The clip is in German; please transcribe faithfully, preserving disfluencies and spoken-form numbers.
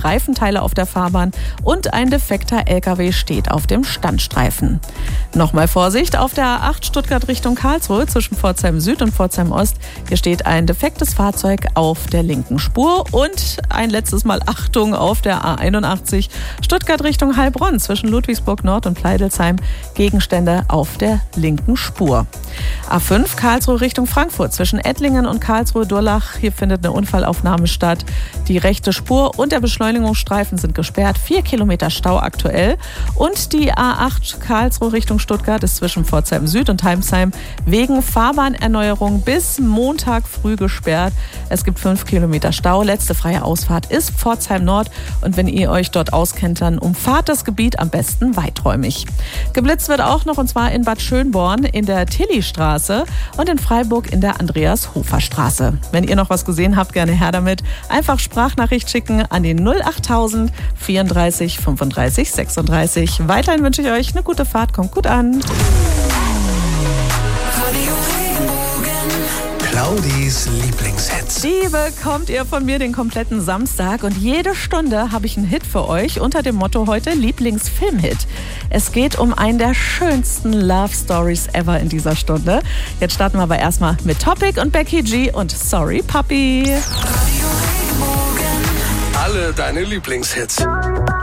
Reifenteile auf der Fahrbahn und ein defekter L K W steht auf dem Standstreifen. Nochmal Vorsicht, auf der A acht Stuttgart Richtung Karlsruhe zwischen Pforzheim Süd und Pforzheim Ost. Hier steht ein defektes Fahrzeug auf der linken Spur und ein letztes Mal Achtung auf der A einundachtzig Stuttgart Richtung Heilbronn zwischen Ludwigsburg Nord und Pleidelsheim. Gegenstände auf der linken Spur. A fünf Karlsruhe Richtung Frankfurt zwischen Ettlingen und Karlsruhe-Durlach. Hier findet eine Unfallaufnahme statt. Die rechte Spur und der Beschleunigungsstreifen sind gesperrt. Vier Kilometer Stau aktuell. Und die A acht Karlsruhe Richtung Stuttgart ist zwischen Pforzheim Süd und Heimsheim wegen Fahrbahnerneuerung bis Montag früh gesperrt. Es gibt fünf Kilometer Stau. Letzte freie Ausfahrt ist Pforzheim Nord. Und wenn ihr euch dort auskennt, dann umfahrt das Gebiet am besten weiträumig. Geblitzt wird auch noch, und zwar in Bad Schönborn in der Tillystraße und in Freiburg in der Andreas-Hofer-Straße. Wenn ihr noch was gesehen habt, gerne her damit. Einfach Sprachnachricht schicken an die null achttausend vierunddreißig fünfunddreißig sechsunddreißig. Weiterhin wünsche ich euch eine gute Fahrt. Kommt gut an. Claudis Lieblingshits. Die bekommt ihr von mir den kompletten Samstag und jede Stunde habe ich einen Hit für euch unter dem Motto heute Lieblingsfilmhit. Es geht um einen der schönsten Love Stories ever in dieser Stunde. Jetzt starten wir aber erstmal mit Topic und Becky G und Sorry Puppy. Alle deine Lieblingshits.